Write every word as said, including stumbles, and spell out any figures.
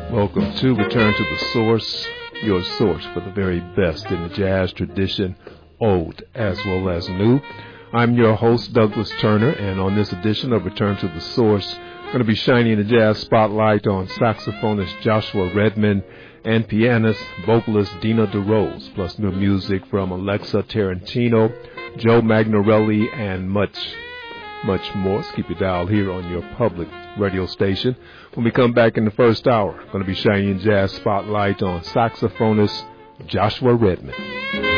Welcome to Return to the Source, your source for the very best in the jazz tradition, old as well as new. I'm your host, Douglas Turner, and on this edition of Return to the Source, I'm going to be shining the jazz spotlight on saxophonist Joshua Redman and pianist, vocalist Dina DeRose, plus new music from Alexa Tarantino, Joe Magnarelli, and much much more. So keep your dial here on your public radio station. When we come back in the first hour, going to be shining jazz spotlight on saxophonist Joshua Redman.